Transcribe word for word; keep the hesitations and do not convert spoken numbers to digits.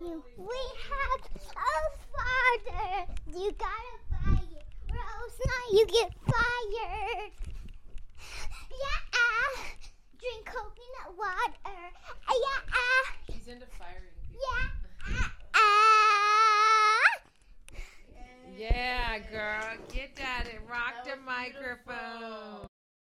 You, we have a father. You gotta buy it, or else not you get fired. Yeah. Drink coconut water. Yeah. She's into firing people. Yeah. Yeah, girl. Get at it. Rock the microphone.